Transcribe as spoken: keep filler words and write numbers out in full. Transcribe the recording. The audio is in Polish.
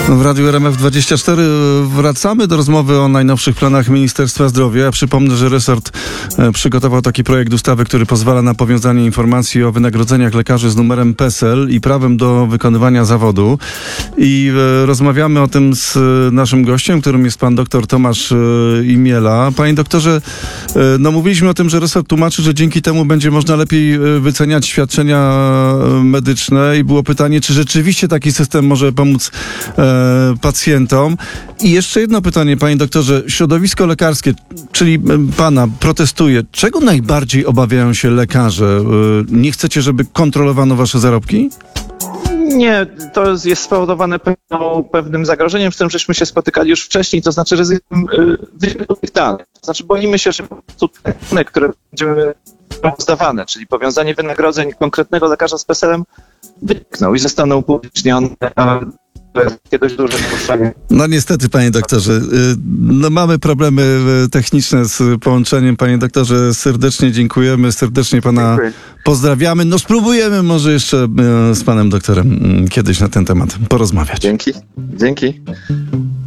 W Radiu R M F dwadzieścia cztery wracamy do rozmowy o najnowszych planach Ministerstwa Zdrowia. Ja przypomnę, że resort przygotował taki projekt ustawy, który pozwala na powiązanie informacji o wynagrodzeniach lekarzy z numerem P E S E L i prawem do wykonywania zawodu. I rozmawiamy o tym z naszym gościem, którym jest pan doktor Tomasz Imiela. Panie doktorze, no mówiliśmy o tym, że resort tłumaczy, że dzięki temu będzie można lepiej wyceniać świadczenia medyczne i było pytanie, czy rzeczywiście taki system może pomóc e, pacjentom. I jeszcze jedno pytanie, panie doktorze. Środowisko lekarskie, czyli pana, protestuje. Czego najbardziej obawiają się lekarze? Nie chcecie, żeby kontrolowano wasze zarobki? Nie, to jest spowodowane pewną, pewnym zagrożeniem, z którym żeśmy się spotykali już wcześniej, to znaczy ryzykiem wyniku tych danych. To znaczy boimy się, że po prostu te dane, które będziemy rozdawane, czyli powiązanie wynagrodzeń konkretnego lekarza z P E S E L-em, wynikną i zostaną upublicznione, a to jest dość duże naruszenie. No niestety, panie doktorze, no mamy problemy techniczne z połączeniem. Panie doktorze, serdecznie dziękujemy, serdecznie pana Dziękuję. pozdrawiamy. No spróbujemy może jeszcze z panem doktorem kiedyś na ten temat porozmawiać. Dzięki, dzięki.